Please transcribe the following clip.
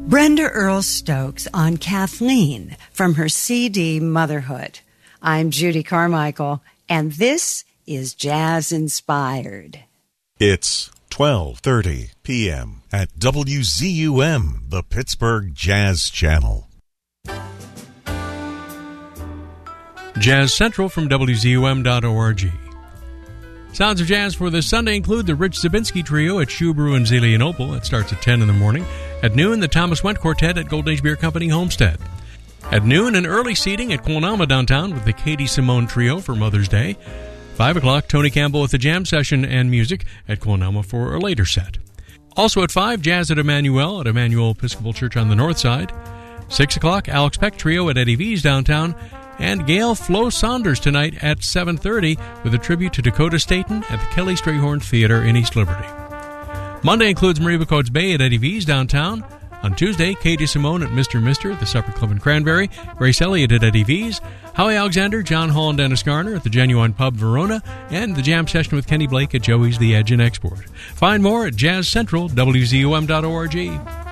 Brenda Earl Stokes on Kathleen from her CD Motherhood. I'm Judy Carmichael, and this is Jazz Inspired. It's 12:30 p.m. at WZUM, the Pittsburgh Jazz Channel. Jazz Central from WZUM.org. Sounds of Jazz for this Sunday include the Rich Zabinski Trio at Shubru in Zelienople. It starts at 10 in the morning. At noon, the Thomas Went Quartet at Golden Age Beer Company, Homestead. At noon, an early seating at Quilnama downtown with the Katie Simone Trio for Mother's Day. 5 o'clock, Tony Campbell with the Jam Session and Music at Quilnama for a later set. Also at 5, Jazz at Emmanuel Episcopal Church on the north side. 6 o'clock, Alex Peck Trio at Eddie V's downtown. And Gail Flo Saunders tonight at 7:30 with a tribute to Dakota Staten at the Kelly Strayhorn Theater in East Liberty. Monday includes Marie Coates Bay at Eddie V's downtown. On Tuesday, Katie Simone at Mr. Mister at the Supper Club in Cranberry. Grace Elliott at Eddie V's. Howie Alexander, John Hall, and Dennis Garner at the Genuine Pub Verona. And the Jam Session with Kenny Blake at Joey's The Edge and Export. Find more at Jazz Central, WZUM.org.